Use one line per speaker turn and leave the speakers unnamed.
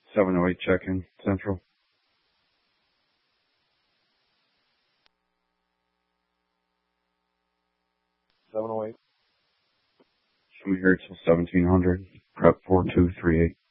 708 check-in, Central. 708. Should be here till 1700. Prep 4238.